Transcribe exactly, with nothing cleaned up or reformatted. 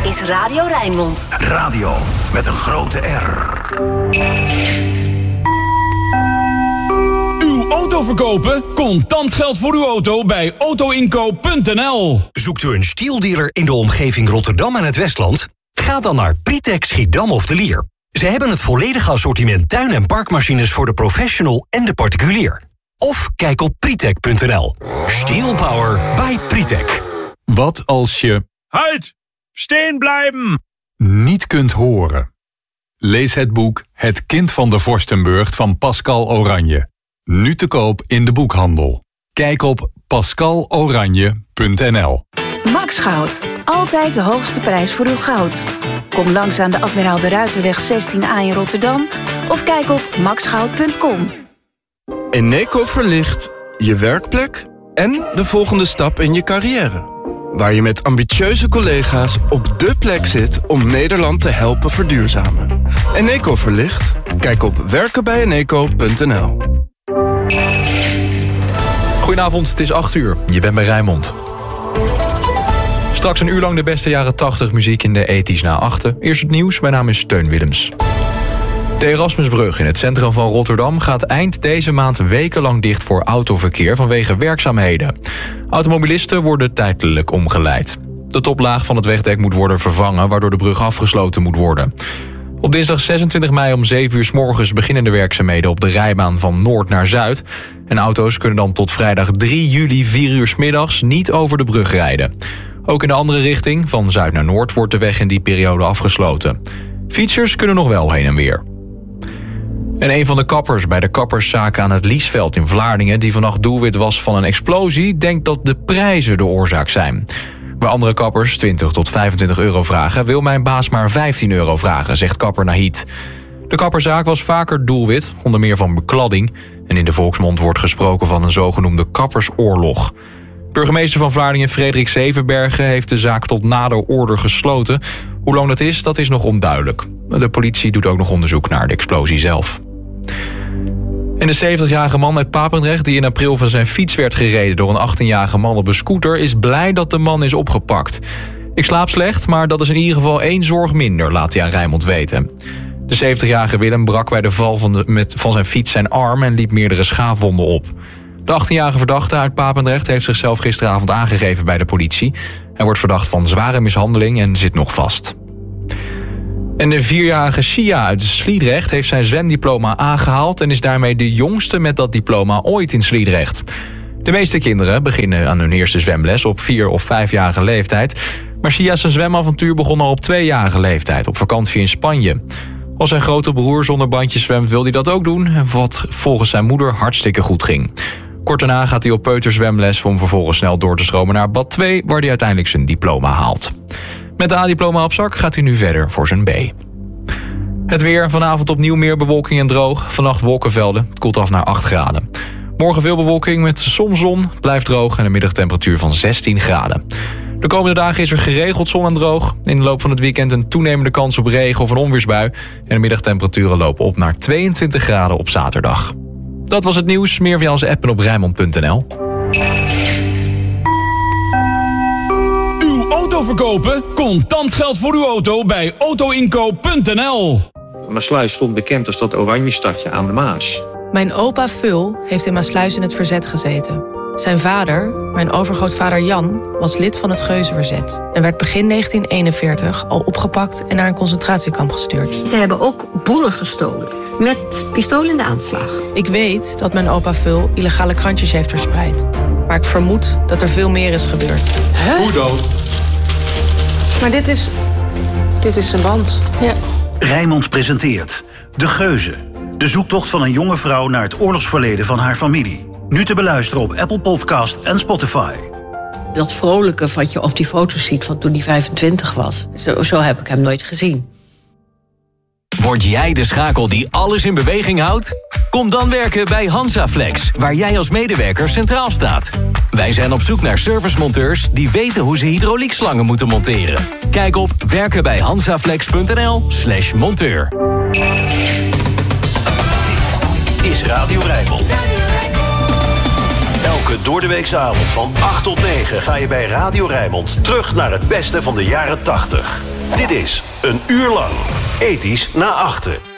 is Radio Rijnmond. Radio met een grote R. Uw auto verkopen? Contant geld voor uw auto bij autoinkoop punt n l. Zoekt u een stieldealer in de omgeving Rotterdam en het Westland? Ga dan naar Pritec Schiedam of de Lier. Ze hebben het volledige assortiment tuin- en parkmachines voor de professional en de particulier. Of kijk op pritec punt n l. Steel Power by Pritec. Wat als je... Halt! Steen blijven! ...niet kunt horen? Lees het boek Het kind van de Vorstenburg van Pascal Oranje. Nu te koop in de boekhandel. Kijk op pascal oranje punt n l. Max Goud. Altijd de hoogste prijs voor uw goud. Kom langs aan de Admiraal de Ruiterweg zestien A in Rotterdam of kijk op max goud punt com. Eneco verlicht je werkplek en de volgende stap in je carrière. Waar je met ambitieuze collega's op dé plek zit om Nederland te helpen verduurzamen. Eneco verlicht? Kijk op werken bij eneco punt n l. Goedenavond, het is acht uur. Je bent bij Rijnmond. Straks een uur lang de beste jaren tachtig muziek in de ethisch na achten. Eerst het nieuws, mijn naam is Teun Willems. De Erasmusbrug in het centrum van Rotterdam gaat eind deze maand wekenlang dicht voor autoverkeer vanwege werkzaamheden. Automobilisten worden tijdelijk omgeleid. De toplaag van het wegdek moet worden vervangen, waardoor de brug afgesloten moet worden. Op dinsdag zesentwintig mei om zeven uur 's morgens beginnen de werkzaamheden op de rijbaan van noord naar zuid. En auto's kunnen dan tot vrijdag drie juli vier uur 's middags niet over de brug rijden. Ook in de andere richting, van zuid naar noord, wordt de weg in die periode afgesloten. Fietsers kunnen nog wel heen en weer. En een van de kappers bij de kapperszaak aan het Liesveld in Vlaardingen, die vannacht doelwit was van een explosie, denkt dat de prijzen de oorzaak zijn. Waar andere kappers twintig tot vijfentwintig euro vragen, wil mijn baas maar vijftien euro vragen, zegt kapper Nahid. De kapperzaak was vaker doelwit, onder meer van bekladding. En in de volksmond wordt gesproken van een zogenoemde kappersoorlog. Burgemeester van Vlaardingen Frederik Zevenbergen heeft de zaak tot nader order gesloten. Hoe lang dat is, dat is nog onduidelijk. De politie doet ook nog onderzoek naar de explosie zelf. En de zeventigjarige man uit Papendrecht, die in april van zijn fiets werd gereden door een achttienjarige man op een scooter, is blij dat de man is opgepakt. Ik slaap slecht, maar dat is in ieder geval één zorg minder, laat hij aan Rijnmond weten. De zeventigjarige Willem brak bij de val van, de, met, van zijn fiets zijn arm en liep meerdere schaafwonden op. De achttienjarige verdachte uit Papendrecht heeft zichzelf gisteravond aangegeven bij de politie. Hij wordt verdacht van zware mishandeling en zit nog vast. En de vierjarige Shia uit Sliedrecht heeft zijn zwemdiploma aangehaald en is daarmee de jongste met dat diploma ooit in Sliedrecht. De meeste kinderen beginnen aan hun eerste zwemles op vier- of vijfjarige leeftijd. Maar Shia zijn zwemavontuur begon al op tweejarige leeftijd, op vakantie in Spanje. Als zijn grote broer zonder bandjes zwemt, wil hij dat ook doen, wat volgens zijn moeder hartstikke goed ging. Kort daarna gaat hij op peuterzwemles om vervolgens snel door te stromen naar bad twee, waar hij uiteindelijk zijn diploma haalt. Met de A-diploma op zak gaat hij nu verder voor zijn B. Het weer, vanavond opnieuw meer bewolking en droog. Vannacht wolkenvelden, het koelt af naar acht graden. Morgen veel bewolking met soms zon, blijft droog en een middagtemperatuur van zestien graden. De komende dagen is er geregeld zon en droog. In de loop van het weekend een toenemende kans op regen of een onweersbui. En de middagtemperaturen lopen op naar tweeëntwintig graden op zaterdag. Dat was het nieuws. Meer via onze app en op rijnmond punt n l. Uw auto verkopen? Contant geld voor uw auto bij autoinkoop punt n l. Maassluis stond bekend als dat oranje stadje aan de Maas. Mijn opa Vul heeft in Maassluis in het verzet gezeten. Zijn vader, mijn overgrootvader Jan, was lid van het Geuzenverzet en werd begin negentien eenenveertig al opgepakt en naar een concentratiekamp gestuurd. Ze hebben ook bonnen gestolen, met pistool in de aanslag. Ik weet dat mijn opa Vul illegale krantjes heeft verspreid. Maar ik vermoed dat er veel meer is gebeurd. Huh? Hoe dan? Maar dit is... dit is zijn band. Ja. Rijnmond presenteert De Geuzen. De zoektocht van een jonge vrouw naar het oorlogsverleden van haar familie. Nu te beluisteren op Apple Podcast en Spotify. Dat vrolijke wat je op die foto's ziet van toen hij vijfentwintig was. Zo, zo heb ik hem nooit gezien. Word jij de schakel die alles in beweging houdt? Kom dan werken bij Hansaflex, waar jij als medewerker centraal staat. Wij zijn op zoek naar servicemonteurs die weten hoe ze hydrauliekslangen moeten monteren. Kijk op werken bij hansaflex punt n l slash monteur. Dit is Radio Rijnmond. Elke doordeweekse avond van acht tot negen ga je bij Radio Rijnmond terug naar het beste van de jaren tachtig. Dit is Een Uur Lang Ethisch na Achten.